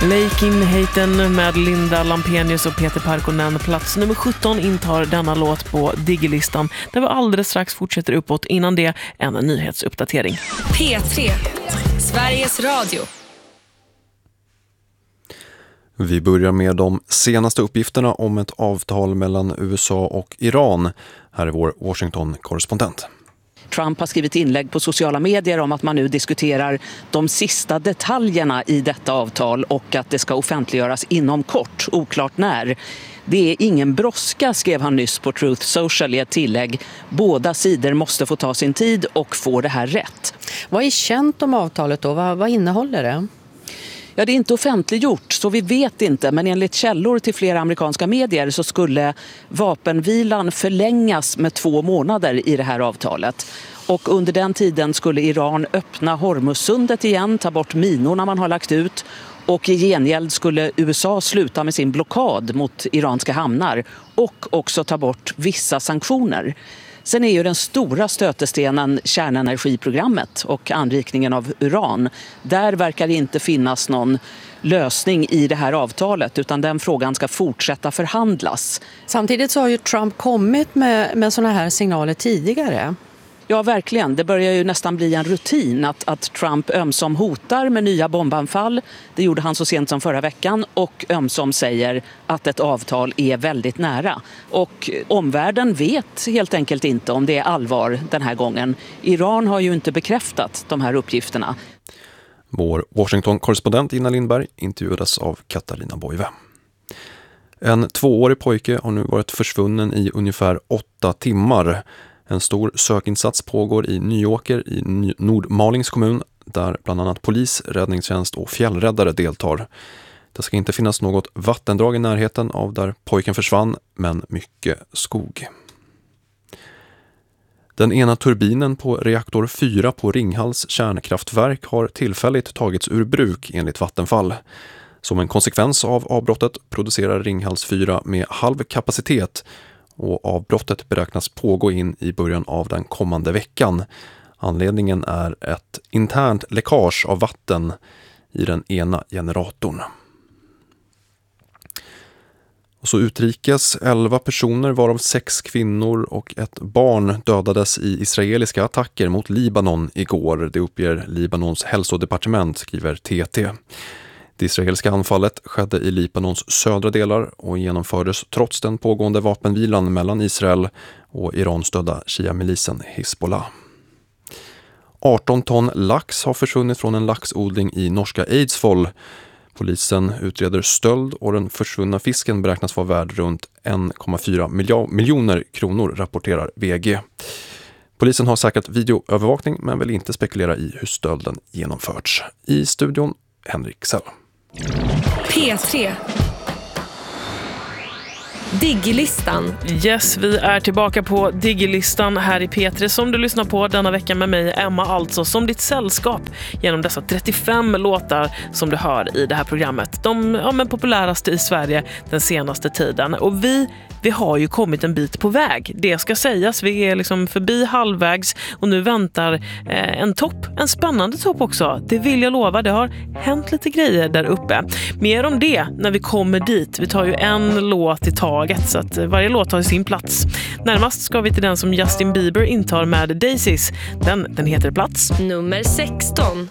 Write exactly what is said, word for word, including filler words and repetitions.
Lake in Hayten med Linda Lampenius och Peter Parkonen. Plats nummer sjutton intar denna låt på Diggelistan, där vi alldeles strax fortsätter uppåt. Innan det en nyhetsuppdatering. P tre, Sveriges Radio. Vi börjar med de senaste uppgifterna om ett avtal mellan U S A och Iran. Här är vår Washington-korrespondent. Trump har skrivit inlägg på sociala medier om att man nu diskuterar de sista detaljerna i detta avtal och att det ska offentliggöras inom kort, oklart när. Det är ingen brådska, skrev han nyss på Truth Social i ett tillägg. Båda sidor måste få ta sin tid och få det här rätt. Vad är känt om avtalet då? Vad, vad innehåller det? Ja, det är inte offentliggjort, så vi vet inte. Men enligt källor till flera amerikanska medier så skulle vapenvilan förlängas med två månader i det här avtalet. Och under den tiden skulle Iran öppna Hormuzsundet igen, ta bort minorna man har lagt ut. Och i gengäld skulle U S A sluta med sin blockad mot iranska hamnar och också ta bort vissa sanktioner. Sen är ju den stora stötestenen kärnenergiprogrammet och anrikningen av uran. Där verkar det inte finnas någon lösning i det här avtalet, utan den frågan ska fortsätta förhandlas. Samtidigt så har ju Trump kommit med, med såna här signaler tidigare. Ja, verkligen. Det börjar ju nästan bli en rutin att, att Trump ömsom hotar med nya bombanfall. Det gjorde han så sent som förra veckan. Och ömsom säger att ett avtal är väldigt nära. Och omvärlden vet helt enkelt inte om det är allvar den här gången. Iran har ju inte bekräftat de här uppgifterna. Vår Washington-korrespondent Ina Lindberg intervjuades av Katarina Boive. En tvåårig pojke har nu varit försvunnen i ungefär åtta timmar. En stor sökinsats pågår i Nyåker i Nordmalings kommun, där bland annat polis, räddningstjänst och fjällräddare deltar. Det ska inte finnas något vattendrag i närheten av där pojken försvann, men mycket skog. Den ena turbinen på reaktor fyra på Ringhals kärnkraftverk har tillfälligt tagits ur bruk enligt Vattenfall. Som en konsekvens av avbrottet producerar Ringhals fyra med halv kapacitet, och avbrottet beräknas pågå in i början av den kommande veckan. Anledningen är ett internt läckage av vatten i den ena generatorn. Och så utrikes, elva personer varav sex kvinnor och ett barn dödades i israeliska attacker mot Libanon igår. Det uppger Libanons hälsodepartement, skriver T T. Det israeliska anfallet skedde i Libanons södra delar och genomfördes trots den pågående vapenvilan mellan Israel och Iran-stödda Shia-milisen Hezbollah. arton ton lax har försvunnit från en laxodling i norska Eidsvoll. Polisen utreder stöld och den försvunna fisken beräknas vara värd runt en komma fyra miljoner kronor, rapporterar V G. Polisen har säkrat videoövervakning men vill inte spekulera i hur stölden genomförts. I studion Henrik Sell. P tre. Diggelistan. Yes, vi är tillbaka på Diggelistan här i P tre som du lyssnar på denna vecka med mig, Emma, alltså som ditt sällskap genom dessa trettiofem låtar som du hör i det här programmet. De ja, men populäraste i Sverige den senaste tiden. Och vi, vi har ju kommit en bit på väg. Det ska sägas, vi är liksom förbi halvvägs och nu väntar eh, en topp, en spännande topp också. Det vill jag lova, det har hänt lite grejer där uppe. Mer om det när vi kommer dit. Vi tar ju en låt i taget så att varje låt har sin plats. Närmast ska vi till den som Justin Bieber intar med Daisies. Den, den heter Plats nummer sexton.